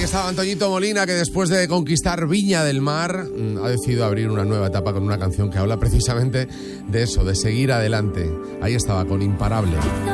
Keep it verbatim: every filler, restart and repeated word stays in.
estaba Antoñito Molina, que después de conquistar Viña del Mar ha decidido abrir una nueva etapa con una canción que habla precisamente de eso, de seguir adelante. Ahí estaba, con Imparable.